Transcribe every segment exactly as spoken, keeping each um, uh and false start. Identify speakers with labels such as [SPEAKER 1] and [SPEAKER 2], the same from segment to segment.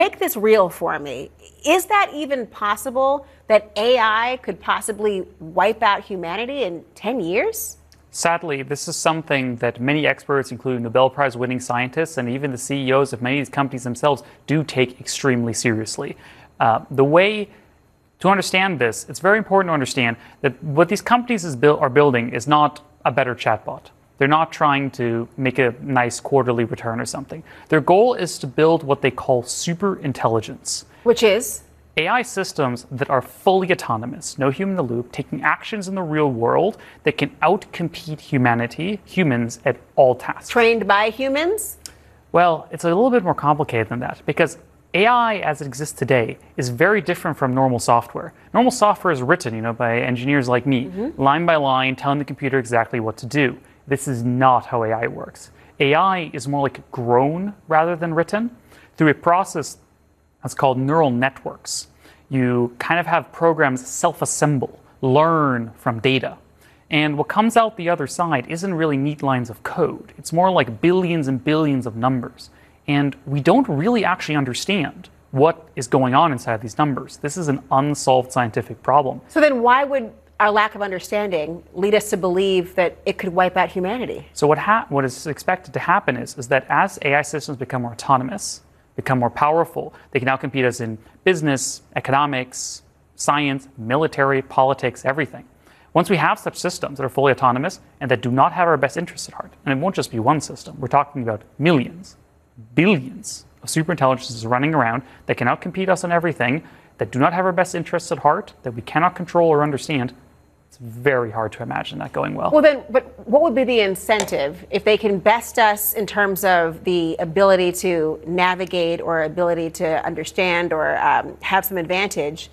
[SPEAKER 1] Make this real for me. Is that even possible that A I could possibly wipe out humanity in ten years?
[SPEAKER 2] Sadly, this is something that many experts, including Nobel Prize winning scientists and even the C E Os of many of these companies themselves, do take extremely seriously. Uh, the way to understand this, it's very important to understand that what these companies is build, are building is not a better chatbot. They're not trying to make a nice quarterly return or something. Their goal is to build what they call super intelligence.
[SPEAKER 1] Which is?
[SPEAKER 2] A I systems that are fully autonomous, no human in the loop, taking actions in the real world that can outcompete humanity, humans, at all tasks.
[SPEAKER 1] Trained by humans?
[SPEAKER 2] Well, it's a little bit more complicated than that, because A I as it exists today is very different from normal software. Normal software is written, you know, by engineers like me, mm-hmm. line by line, telling the computer exactly what to do. This is not how A I works. A I is more like grown rather than written through a process that's called neural networks. You kind of have programs self-assemble, learn from data. And what comes out the other side isn't really neat lines of code. It's more like billions and billions of numbers. And we don't really actually understand what is going on inside these numbers. This is an unsolved scientific problem.
[SPEAKER 1] So then why would our lack of understanding lead us to believe that it could wipe out humanity?
[SPEAKER 2] So what, ha- what is expected to happen is, is that as A I systems become more autonomous, become more powerful, they can now compete us in business, economics, science, military, politics, everything. Once we have such systems that are fully autonomous and that do not have our best interests at heart, and it won't just be one system, we're talking about millions, billions of superintelligences running around that can outcompete us on everything, that do not have our best interests at heart, that we cannot control or understand. It's very hard to imagine that going well.
[SPEAKER 1] Well then, but what would be the incentive if they can best us in terms of the ability to navigate or ability to understand or um, have some advantage?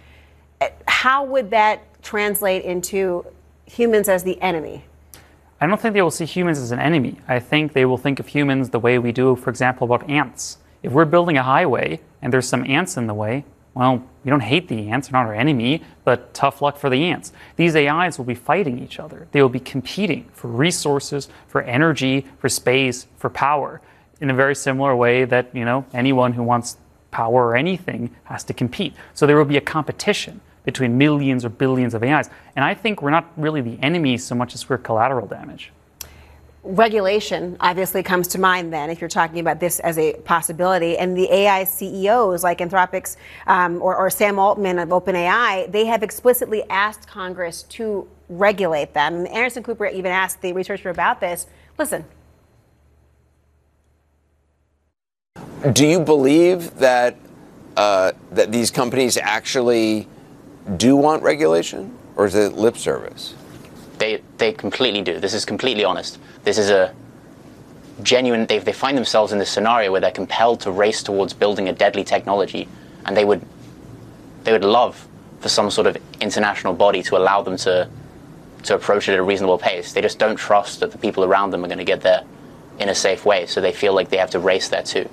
[SPEAKER 1] How would that translate into humans as the enemy?
[SPEAKER 2] I don't think they will see humans as an enemy. I think they will think of humans the way we do, for example, about ants. If we're building a highway and there's some ants in the way, well, we don't hate the ants, they're not our enemy, but tough luck for the ants. These A Is will be fighting each other. They will be competing for resources, for energy, for space, for power, in a very similar way that, you know, anyone who wants power or anything has to compete. So there will be a competition between millions or billions of A Is. And I think we're not really the enemy so much as we're collateral damage.
[SPEAKER 1] Regulation obviously comes to mind then if you're talking about this as a possibility. And the A I C E Os like Anthropic's um, or, or Sam Altman of OpenAI, they have explicitly asked Congress to regulate them. And Anderson Cooper even asked the researcher about this. Listen.
[SPEAKER 3] Do you believe that uh, that these companies actually do want regulation, or is it lip service?
[SPEAKER 4] They they completely do. This is completely honest. This is a genuine, they they find themselves in this scenario where they're compelled to race towards building a deadly technology, and they would they would love for some sort of international body to allow them to to approach it at a reasonable pace. They just don't trust that the people around them are going to get there in a safe way, so they feel like they have to race there too.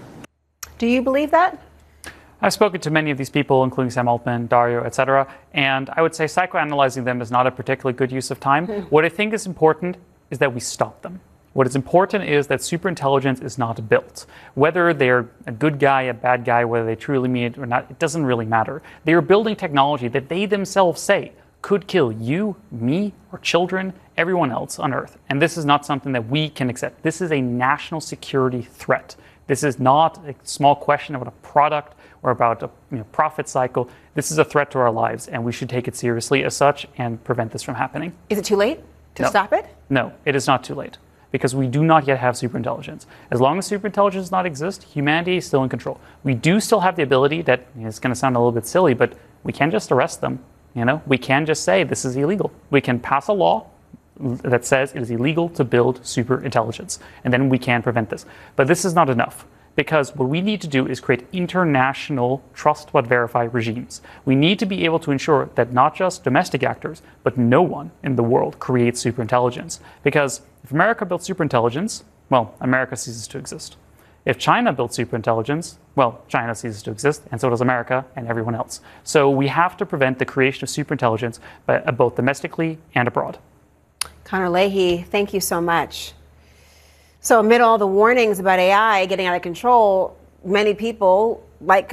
[SPEAKER 1] Do you believe that?
[SPEAKER 2] I've spoken to many of these people, including Sam Altman, Dario, et cetera, and I would say psychoanalyzing them is not a particularly good use of time. Mm-hmm. What I think is important is that we stop them. What is important is that superintelligence is not built. Whether they're a good guy, a bad guy, whether they truly mean it or not, it doesn't really matter. They are building technology that they themselves say could kill you, me, or children, everyone else on Earth. And this is not something that we can accept. This is a national security threat. This is not a small question about a product or about a you know, profit cycle. This is a threat to our lives, and we should take it seriously as such and prevent this from happening.
[SPEAKER 1] Is it too late to
[SPEAKER 2] no.
[SPEAKER 1] stop it?
[SPEAKER 2] No, it is not too late, because we do not yet have superintelligence. As long as superintelligence does not exist, humanity is still in control. We do still have the ability that, you know, it's going to sound a little bit silly, but we can just arrest them. You know, we can just say this is illegal. We can pass a law that says it is illegal to build superintelligence, and then we can prevent this. But this is not enough, because what we need to do is create international trust but verify regimes. We need to be able to ensure that not just domestic actors, but no one in the world creates superintelligence. Because if America built superintelligence, well, America ceases to exist. If China built superintelligence, well, China ceases to exist, and so does America and everyone else. So we have to prevent the creation of superintelligence, but, uh, both domestically and abroad.
[SPEAKER 1] Connor Leahy, thank you so much. So amid all the warnings about A I getting out of control, many people like